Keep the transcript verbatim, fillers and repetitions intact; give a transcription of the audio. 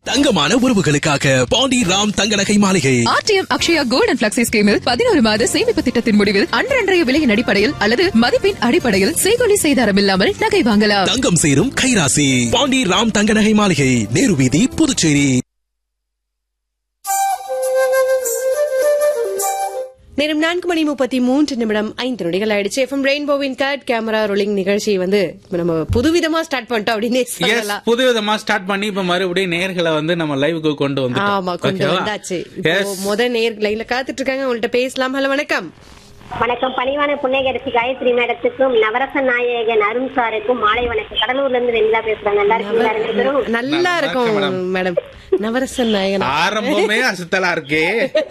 தங்கமான உறவுகளுக்காக பாண்டி ராம் தங்க நகை மாளிகை. RTM Akshaya gold and flexi ஸ்கீமில் பதினோரு மாத சேமிப்பு திட்டத்தின் முடிவில் அன்றன்றைய விலையின் அடிப்படையில் அல்லது மதிப்பின் அடிப்படையில் செய்கொலி செய்தாரம் இல்லாமல் நகை வாங்கலாம். தங்கம் சேரும் கைராசி பாண்டி ராம் தங்க நகை மாளிகை, நேரு வீதி, புதுச்சேரி. நேரம் நான்கு மணி முப்பத்தி மூன்று நிமிடம் ஐந்து நொடிகள் ஆயிடுச்சு. எஃப்எம் ரெயின்போவின் கட் கேமரா ரோலிங் நிகழ்ச்சி வந்து நம்ம புதுவிதமா ஸ்டார்ட் பண்ணிட்டோம் அப்படின்னு சொல்லலாம். புதுவிதமா ஸ்டார்ட் பண்ணி இப்ப மறுபடியும் நேர்களை வந்து நம்ம லைவுக்கு கொண்டு வந்து ஆமா கொண்டு வந்தாச்சு. முத நேர் லைன்ல காத்துட்டு இருக்காங்க, உங்கள்ட்ட பேசலாம். ஹலோ வணக்கம். வணக்கம். பணிவான புன்னகரிசி காயத்ரி மேடத்துக்கும் நவரச நாயகன் அருண் சாருக்கும் மாலை வணக்கம். கடலூர்ல இருந்து வெண்ணிலா பேசுறாங்க. நல்லா இருக்கீங்களா? நல்லா இருக்கும் மேடம். நவரசன் நாயகன் ஆரம்பமே அசுத்தலா இருக்கே.